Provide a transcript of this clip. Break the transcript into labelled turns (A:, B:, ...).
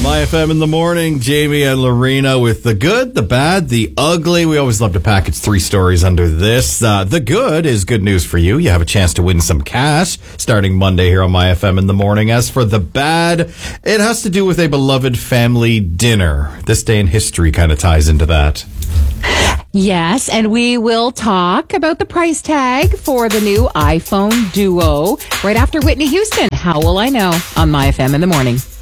A: My FM in the morning, Jamie and Lorena with the good, the bad, the ugly. We always love to package 3 stories under this. The good is good news for you. You have a chance to win some cash starting Monday here on My FM in the morning. As for the bad, it has to do with a beloved family dinner. This day in history kind of ties into that.
B: Yes, and we will talk about the price tag for the new iPhone Duo right after Whitney Houston. How will I know on My FM in the morning?